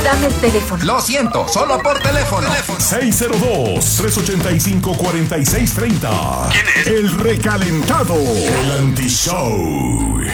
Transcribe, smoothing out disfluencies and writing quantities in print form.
Dame el teléfono. Lo siento, solo por teléfono. 602-385-4630. ¿Quién es? El recalentado. El anti-show.